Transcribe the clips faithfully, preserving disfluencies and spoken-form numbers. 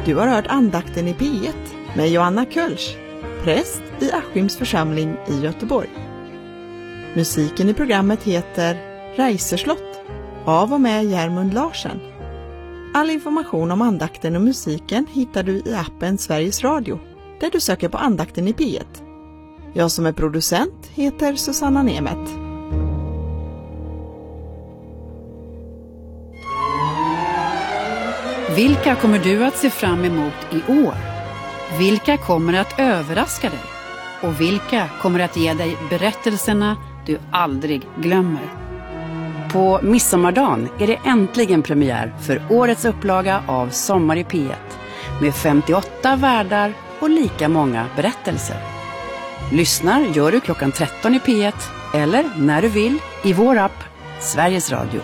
Du har hört andakten i P ett med Johanna Kölsch, präst i Askims församling i Göteborg. Musiken i programmet heter Reiserslott av och med Järmund Larsen. All information om andakten och musiken hittar du i appen Sveriges Radio, där du söker på andakten i P ett. Jag som är producent heter Susanna Nemet. Vilka kommer du att se fram emot i år? Vilka kommer att överraska dig? Och vilka kommer att ge dig berättelserna du aldrig glömmer? På midsommardagen är det äntligen premiär för årets upplaga av Sommar i P ett med femtioåtta värdar och lika många berättelser. Lyssnar gör du klockan tretton i P ett eller när du vill i vår app Sveriges Radio.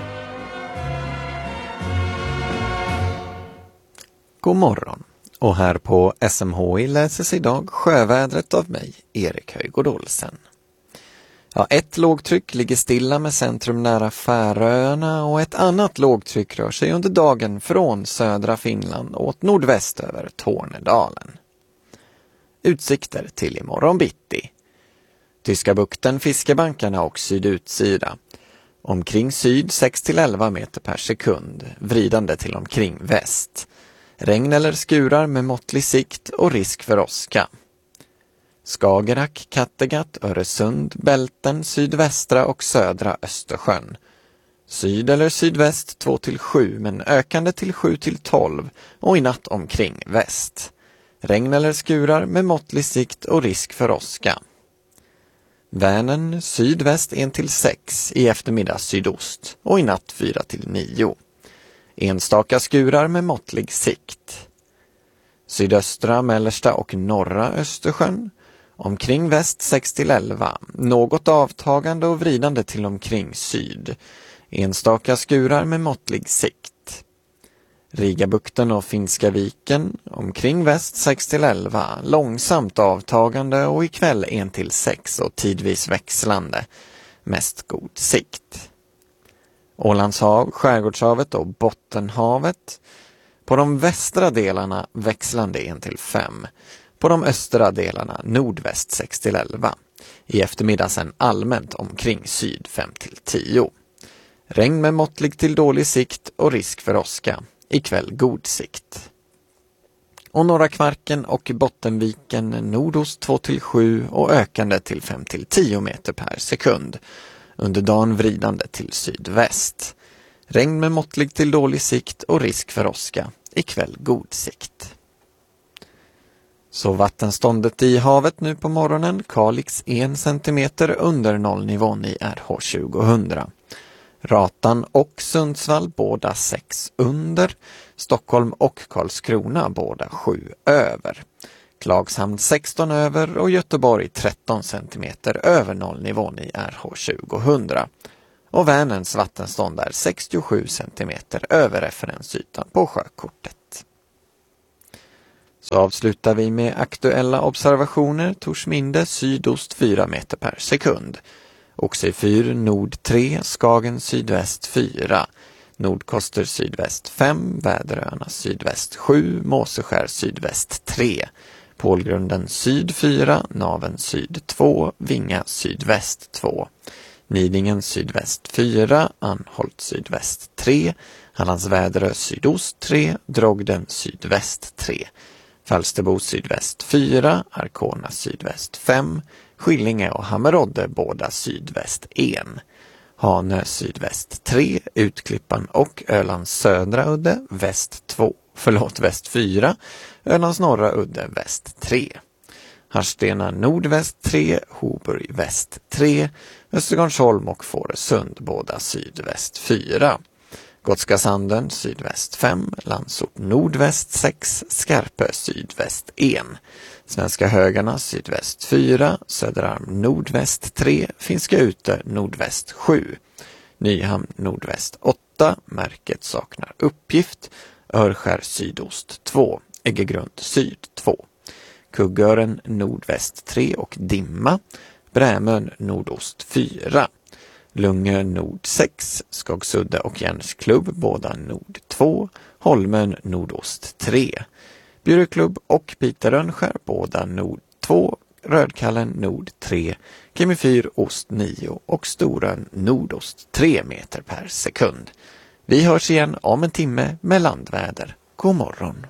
God morgon, och här på S M H I läses idag sjövädret av mig, Erik Höjgård Olsen. Ja, ett lågtryck ligger stilla med centrum nära Färöarna och ett annat lågtryck rör sig under dagen från södra Finland åt nordväst över Tornedalen. Utsikter till imorgon bitti. Tyska bukten, fiskebankarna och sydutsida. Omkring syd sex till elva meter per sekund, vridande till omkring väst. Regn eller skurar med måttlig sikt och risk för åska. Skagerrak, Kattegatt, Öresund, Bälten, sydvästra och södra Östersjön. Syd eller sydväst två till sju men ökande till sju till tolv och i natt omkring väst. Regn eller skurar med måttlig sikt och risk för åska. Vänern sydväst ett till sex, i eftermiddag sydost och i natt fyra till nio. Enstaka skurar med måttlig sikt. Sydöstra, mellersta och norra Östersjön. Omkring väst sex till elva. Något avtagande och vridande till omkring syd. Enstaka skurar med måttlig sikt. Rigabukten och Finska viken. Omkring väst sex till elva. Långsamt avtagande och ikväll ett till sex och tidvis växlande. Mest god sikt. Ålandshav, Skärgårdshavet och Bottenhavet. På de västra delarna växlande ett till fem. På de östra delarna nordväst sex till elva. I eftermiddag sen allmänt omkring syd fem till tio. Regn med måttlig till dålig sikt och risk för åska. Ikväll god sikt. Och norra Kvarken och Bottenviken nordost två till sju och ökande till fem till tio meter per sekund. Under dagen vridande till sydväst. Regn med måttlig till dålig sikt och risk för åska. Ikväll god sikt. Så vattenståndet i havet nu på morgonen. Kalix en centimeter under nollnivån i R H tjugohundra. Ratan och Sundsvall båda sex under. Stockholm och Karlskrona båda sju över. Klagshamn sexton över och Göteborg tretton centimeter över nollnivån i R H tjugohundra. Och Vänerns vattenstånd är sextiosju centimeter över referensytan på sjökortet. Så avslutar vi med aktuella observationer. Torsminde sydost fyra meter per sekund. Oxie fyr nord tre, Skagen sydväst fyra. Nordkoster sydväst fem, Väderöarna sydväst sju, Måseskär sydväst tre. Pålgrunden syd fyra, Naven syd två, Vinga sydväst två. Nidingen sydväst fyra, Anholt sydväst tre, Hallandsväderö sydost tre, Drogden sydväst tre. Falsterbo sydväst fyra, Arkona sydväst fem, Skillinge och Hammerodde båda sydväst ett. Hanö sydväst tre, Utklippan och Ölands södra udde väst två, förlåt väst fyra, Ölands norra udde väst tre. Harstena nordväst tre, Hoburg väst tre, Östergarnsholm och Fårösund båda sydväst fyra. Gotska Sanden sydväst fem, Landsort nordväst sex, Skarpö sydväst ett. Svenska Högarna sydväst fyra, Söderarm nordväst tre, Finska Ute nordväst sju. Nyhamn nordväst åtta, Märket saknar uppgift, Örskär sydost två, Äggegrund syd två. Kuggören nordväst tre och Dimma, Brämön nordost fyra. Lungö nord sex, Skogsudde och Järnsklubb båda nord två, Holmön nordost tre. Bjurklubb och Peter Rönnskär, båda Nord två, Rödkallen Nord tre, Kimifyr Ost nio och Storön Nordost tre meter per sekund. Vi hörs igen om en timme med landväder. God morgon.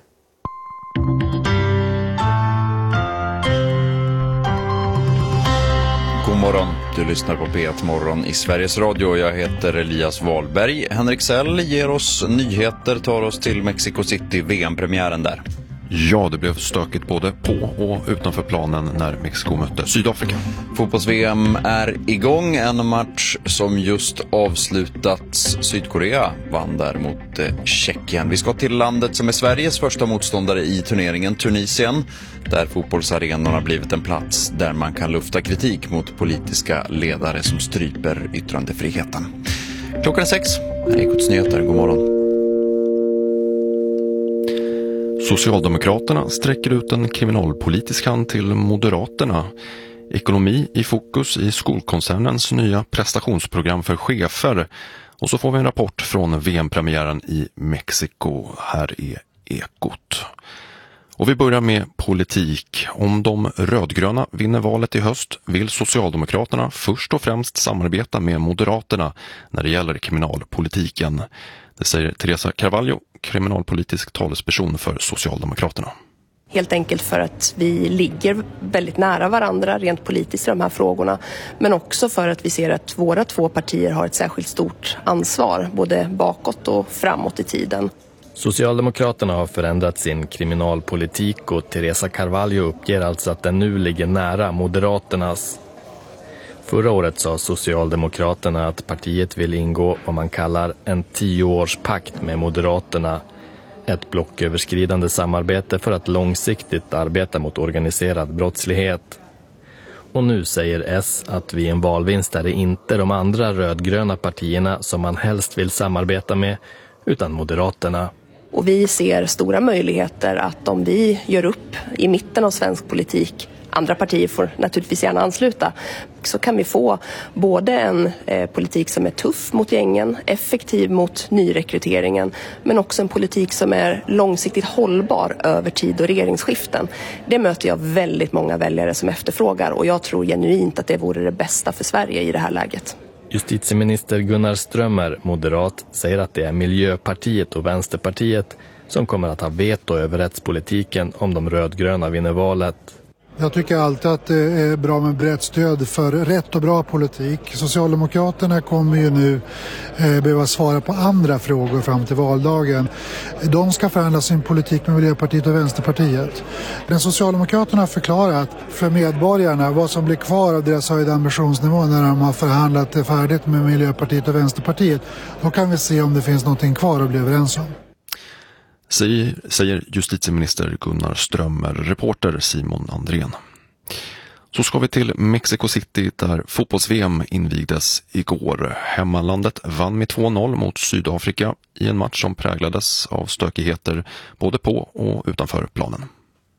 God morgon, du lyssnar på P ett Morgon i Sveriges Radio. Jag heter Elias Wahlberg. Henrik Sell ger oss nyheter, tar oss till Mexico City, V M-premiären där. Ja, det blev stökigt både på och utanför planen när Mexiko mötte Sydafrika. Fotbolls-V M är igång, en match som just avslutats. Sydkorea vann där mot eh, Tjeckien. Vi ska till landet som är Sveriges första motståndare i turneringen, Tunisien, där fotbollsarenan har blivit en plats där man kan lufta kritik mot politiska ledare som stryper yttrandefriheten. Klockan är sex, här är Ekots nyheter. God morgon. Socialdemokraterna sträcker ut en kriminalpolitisk hand till Moderaterna. Ekonomi i fokus i skolkoncernens nya prestationsprogram för chefer. Och så får vi en rapport från V M-premiären i Mexiko. Här är Ekot. Och vi börjar med politik. Om de rödgröna vinner valet i höst vill Socialdemokraterna först och främst samarbeta med Moderaterna när det gäller kriminalpolitiken. Det säger Teresa Carvalho, kriminalpolitisk talesperson för Socialdemokraterna. Helt enkelt för att vi ligger väldigt nära varandra rent politiskt i de här frågorna. Men också för att vi ser att våra två partier har ett särskilt stort ansvar, både bakåt och framåt i tiden. Socialdemokraterna har förändrat sin kriminalpolitik och Teresa Carvalho uppger alltså att den nu ligger nära Moderaternas. Förra året sa Socialdemokraterna att partiet vill ingå vad man kallar en tioårspakt med Moderaterna. Ett blocköverskridande samarbete för att långsiktigt arbeta mot organiserad brottslighet. Och nu säger S att vid en valvinst är det inte de andra rödgröna partierna som man helst vill samarbeta med, utan Moderaterna. Och vi ser stora möjligheter att om vi gör upp i mitten av svensk politik, andra partier får naturligtvis gärna ansluta, så kan vi få både en eh, politik som är tuff mot gängen, effektiv mot nyrekryteringen, men också en politik som är långsiktigt hållbar över tid och regeringsskiften. Det möter jag väldigt många väljare som efterfrågar och jag tror genuint att det vore det bästa för Sverige i det här läget. Justitieminister Gunnar Strömmer, moderat, säger att det är Miljöpartiet och Vänsterpartiet som kommer att ha veto över rättspolitiken om de rödgröna vinner valet. Jag tycker alltid att det är bra med brett stöd för rätt och bra politik. Socialdemokraterna kommer ju nu eh, behöva svara på andra frågor fram till valdagen. De ska förhandla sin politik med Miljöpartiet och Vänsterpartiet. Men Socialdemokraterna har förklarat för medborgarna vad som blir kvar av deras höjda ambitionsnivå när de har förhandlat färdigt med Miljöpartiet och Vänsterpartiet. Då kan vi se om det finns någonting kvar att bli överens om. Säger, säger justitieminister Gunnar Strömmer, reporter Simon Andrén. Så ska vi till Mexico City där fotbolls-V M invigdes igår. Hemmalandet vann med två noll mot Sydafrika i en match som präglades av stökigheter både på och utanför planen.